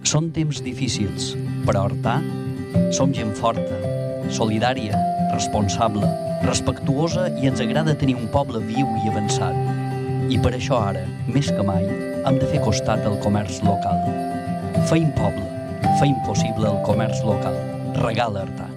Són temps difícils, però a Artà som gent forta, solidària, responsable, respectuosa i ens agrada tenir un poble viu i avançat. I per això ara, més que mai, hem de fer costat al comerç local. Feim poble, feim possible el comerç local. Regala Artà.